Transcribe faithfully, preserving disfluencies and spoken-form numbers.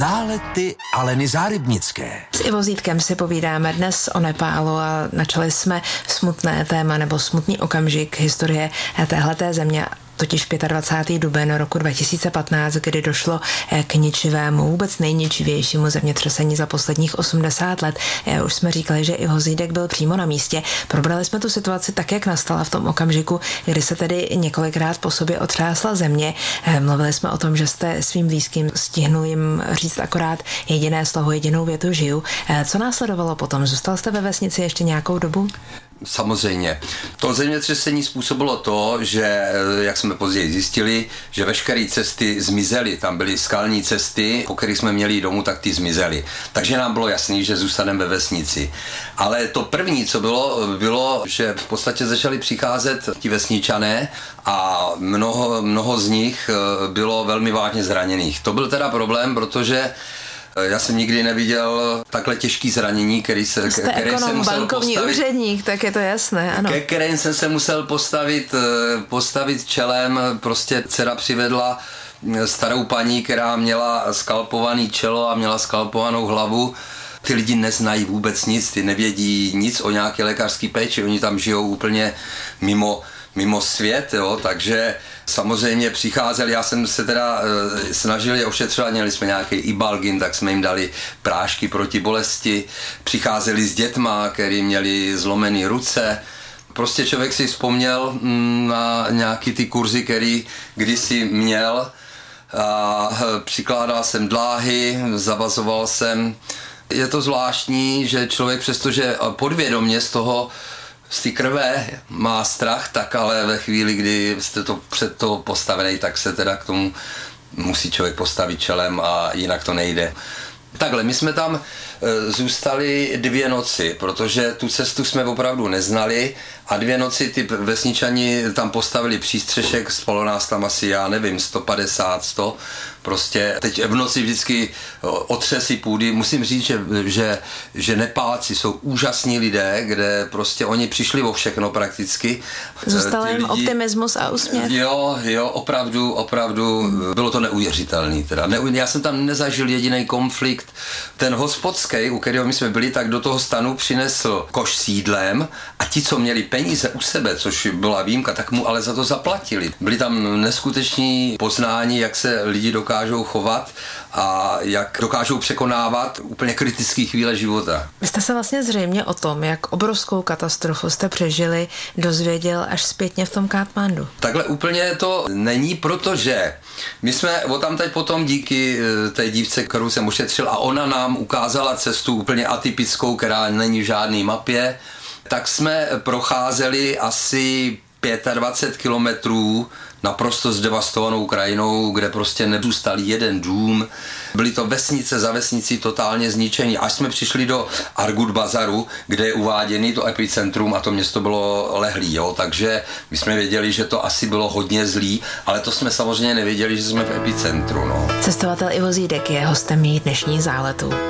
Zálety Aleny Zárybnické. S Ivo Zítkem si povídáme dnes o Nepálu a načali jsme smutné téma nebo smutný okamžik historie téhleté země. Totiž dvacátého pátého duben roku dva tisíce patnáct, kdy došlo k ničivému, vůbec nejničivějšímu zemětřesení za posledních osmdesát let. Už jsme říkali, že Ivo Zídek byl přímo na místě. Probrali jsme tu situaci tak, jak nastala v tom okamžiku, kdy se tedy několikrát po sobě otřásla země. Mluvili jsme o tom, že jste svým blízkým stihnul jim říct akorát jediné slovo, jedinou větu žiju. Co následovalo potom? Zůstal jste ve vesnici ještě nějakou dobu? Samozřejmě. To zemětřesení způsobilo to, že, jak jsme později zjistili, že veškeré cesty zmizely. Tam byly skalní cesty, po kterých jsme měli domů, tak ty zmizely. Takže nám bylo jasný, že zůstaneme ve vesnici. Ale to první, co bylo, bylo, že v podstatě začali přicházet ti vesničané a mnoho, mnoho z nich bylo velmi vážně zraněných. To byl teda problém, protože já jsem nikdy neviděl takhle těžký zranění, který se, Jste který ekonom, jsem musel bankovní postavit, úředník, tak je to jasné, ano. ke kterým jsem se musel postavit, postavit čelem. Prostě dcera přivedla starou paní, která měla skalpovaný čelo a měla skalpovanou hlavu. Ty lidi neznají vůbec nic, ty nevědí nic o nějaké lékařské péči, oni tam žijou úplně mimo, mimo svět, jo, takže samozřejmě přicházeli, já jsem se teda e, snažil je ošetřovat, měli jsme nějaký Ibalgin, tak jsme jim dali prášky proti bolesti, přicházeli s dětma, který měli zlomené ruce. Prostě člověk si vzpomněl mm, na nějaký ty kurzy, který kdysi měl a přikládal jsem dláhy, zavazoval jsem. Je to zvláštní, že člověk přestože podvědomě z toho z té krve má strach, tak ale ve chvíli, kdy jste to před to postavený, tak se teda k tomu musí člověk postavit čelem a jinak to nejde. Takhle, my jsme tam e, zůstali dvě noci, protože tu cestu jsme opravdu neznali a dvě noci ty vesničani tam postavili přístřešek, spalo nás tam asi, já nevím, sto padesát, sto. Prostě teď v noci vždycky otřesy půdy. Musím říct, že, že, že Nepálci jsou úžasní lidé, kde prostě oni přišli o všechno prakticky. Zůstal jim optimismus a úsměv. Jo, jo, opravdu, opravdu, bylo to neuvěřitelný. Teda. Ne, já jsem tam nezažil jediný konflikt. Ten hospodský, u kterého my jsme byli, tak do toho stanu přinesl koš s jídlem a ti, co měli peníze u sebe, což byla výjimka, tak mu ale za to zaplatili. Byli tam neskuteční poznání, jak se lidi dokážou chovat a jak dokážou překonávat úplně kritické chvíle života. Vy jste se vlastně zřejmě o tom, jak obrovskou katastrofu jste přežili, dozvěděl až zpětně v tom Katmandu. Takhle úplně to není, protože my jsme o tam teď potom díky té dívce, kterou jsem ošetřil, a ona nám ukázala cestu úplně atypickou, která není v žádné mapě, tak jsme procházeli asi dvacet pět kilometrů naprosto zdevastovanou krajinou, kde prostě nezůstal jeden dům. Byly to vesnice za vesnicí totálně zničený. Až jsme přišli do Argut Bazaru, kde je uváděný to epicentrum a to město bylo lehlý, jo? Takže my jsme věděli, že to asi bylo hodně zlý, ale to jsme samozřejmě nevěděli, že jsme v epicentru. No. Cestovatel Ivo Zídek je hostem mých dnešních záletů.